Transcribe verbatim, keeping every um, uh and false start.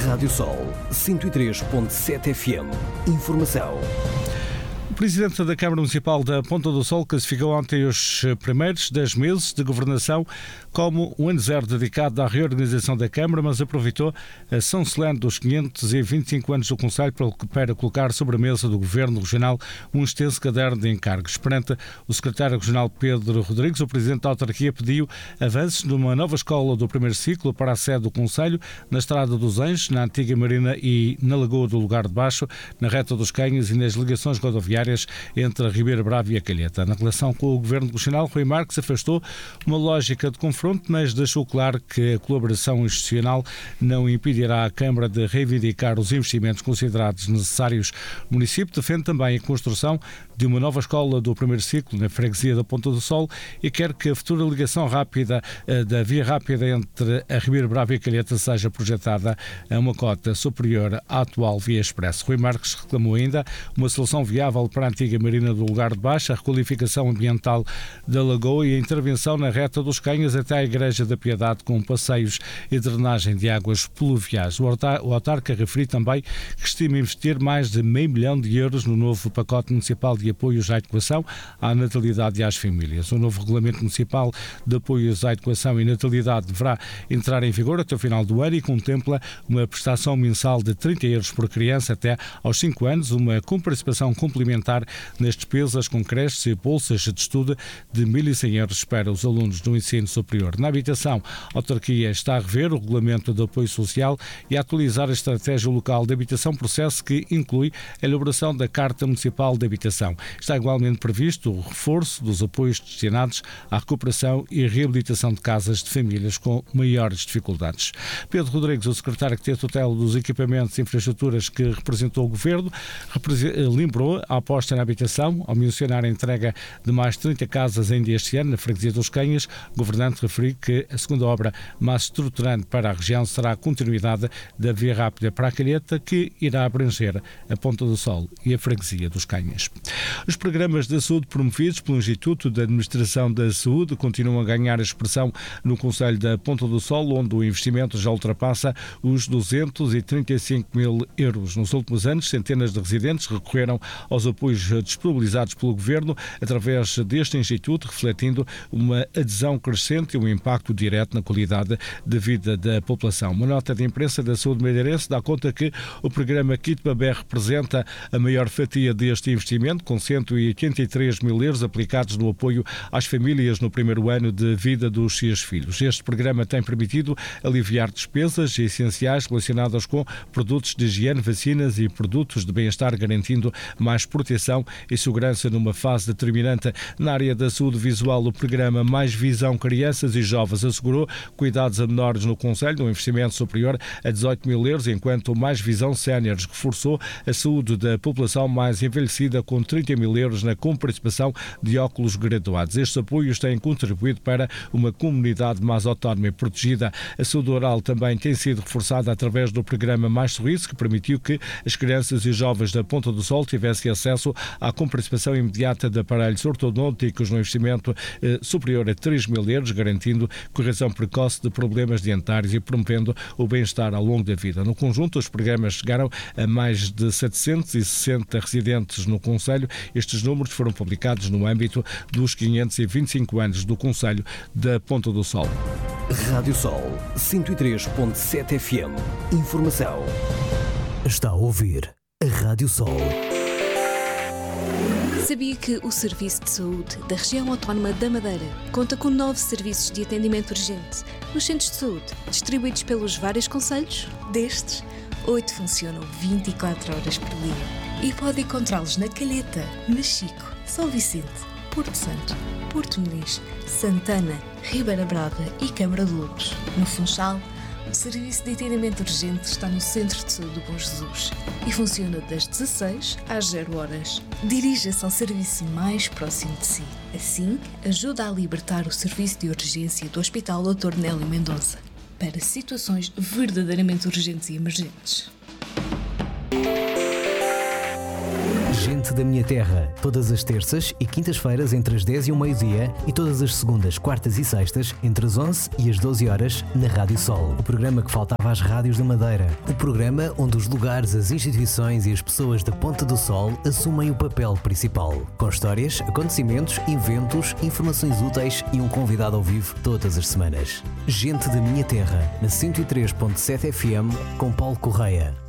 Rádio Sol cento e três ponto sete F M. Informação. O Presidente da Câmara Municipal da Ponta do Sol classificou ontem os primeiros dez meses de governação como um ano zero dedicado à reorganização da Câmara, mas aproveitou a São Solene dos quinhentos e vinte e cinco anos do Conselho para colocar sobre a mesa do Governo Regional um extenso caderno de encargos. Perante o Secretário Regional Pedro Rodrigues, o Presidente da Autarquia pediu avanços numa nova escola do primeiro ciclo para a sede do Conselho, na Estrada dos Anjos, na Antiga Marina e na Lagoa do Lugar de Baixo, na Reta dos Canhos e nas ligações rodoviárias entre a Ribeira Brava e a Calheta. Na relação com o Governo Regional, Rui Marques afastou uma lógica de confronto, mas deixou claro que a colaboração institucional não impedirá à Câmara de reivindicar os investimentos considerados necessários. O município defende também a construção de uma nova escola do primeiro ciclo na freguesia da Ponta do Sol e quer que a futura ligação rápida da via rápida entre a Ribeira Brava e a Calheta seja projetada a uma cota superior à atual via expresso. Rui Marques reclamou ainda uma solução viável para a Antiga Marina do Lugar de Baixo, a requalificação ambiental da Lagoa e a intervenção na Reta dos Canhos até à Igreja da Piedade com passeios e drenagem de águas pluviais. O autarca referiu também que estima investir mais de meio milhão de euros no novo pacote municipal de apoios à educação, à natalidade e às famílias. O novo regulamento municipal de apoios à educação e natalidade deverá entrar em vigor até o final do ano e contempla uma prestação mensal de trinta euros por criança até aos cinco anos, uma comparticipação complementar nas despesas com creches e bolsas de estudo de mil e cem euros para os alunos do ensino superior. Na habitação, a autarquia está a rever o regulamento de apoio social e a atualizar a estratégia local de habitação, processo que inclui a elaboração da Carta Municipal de Habitação. Está igualmente previsto o reforço dos apoios destinados à recuperação e reabilitação de casas de famílias com maiores dificuldades. Pedro Rodrigues, o secretário que tem a tutela dos equipamentos e infraestruturas que representou o Governo, lembrou a aposta na habitação, ao mencionar a entrega de mais trinta casas ainda este ano na freguesia dos Canhas. O governante referiu que a segunda obra mais estruturante para a região será a continuidade da via rápida para a Calheta, que irá abranger a Ponta do Sol e a freguesia dos Canhas. Os programas de saúde promovidos pelo Instituto de Administração da Saúde continuam a ganhar expressão no Conselho da Ponta do Sol, onde o investimento já ultrapassa os duzentos e trinta e cinco mil euros. Nos últimos anos, centenas de residentes recorreram aos apoios disponibilizados pelo Governo através deste Instituto, refletindo uma adesão crescente e um impacto direto na qualidade de vida da população. Uma nota de imprensa da Saúde Madeirense dá conta que o programa Kit Babé representa a maior fatia deste investimento, com cento e oitenta e três mil euros aplicados no apoio às famílias no primeiro ano de vida dos seus filhos. Este programa tem permitido aliviar despesas essenciais relacionadas com produtos de higiene, vacinas e produtos de bem-estar, garantindo mais proteção e segurança numa fase determinante. Na área da saúde visual, o programa Mais Visão Crianças e Jovens assegurou cuidados a menores no Conselho, um investimento superior a dezoito mil euros, enquanto o Mais Visão Séniores reforçou a saúde da população mais envelhecida com trinta mil euros na comparticipação de óculos graduados. Estes apoios têm contribuído para uma comunidade mais autónoma e protegida. A saúde oral também tem sido reforçada através do programa Mais Sorriso, que permitiu que as crianças e jovens da Ponta do Sol tivessem acesso à comparticipação imediata de aparelhos ortodônticos no investimento eh, superior a três mil euros, garantindo correção precoce de problemas dentários e promovendo o bem-estar ao longo da vida. No conjunto, os programas chegaram a mais de setecentos e sessenta residentes no Conselho. Estes números foram publicados no âmbito dos quinhentos e vinte e cinco anos do Conselho da Ponta do Sol. Rádio Sol cento e três ponto sete F M. Informação. Está a ouvir a Rádio Sol. Sabia que o Serviço de Saúde da Região Autónoma da Madeira conta com nove serviços de atendimento urgente nos centros de saúde, distribuídos pelos vários concelhos? Destes, oito funcionam vinte e quatro horas por dia e pode encontrá-los na Calheta, Machico, São Vicente, Porto Santo, Porto Muniz, Santana, Ribeira Brava e Câmara de Loures. No Funchal, o serviço de atendimento urgente está no Centro de Saúde do Bom Jesus e funciona das dezasseis às zero horas. Dirija-se ao serviço mais próximo de si. Assim, ajuda a libertar o serviço de urgência do Hospital doutor Nélio Mendonça para situações verdadeiramente urgentes e emergentes. Gente da Minha Terra, todas as terças e quintas-feiras entre as dez e o meio-dia e todas as segundas, quartas e sextas entre as onze e as doze horas na Rádio Sol. O programa que faltava às rádios da Madeira. O programa onde os lugares, as instituições e as pessoas da Ponta do Sol assumem o papel principal. Com histórias, acontecimentos, eventos, informações úteis e um convidado ao vivo todas as semanas. Gente da Minha Terra, na cento e três ponto sete F M, com Paulo Correia.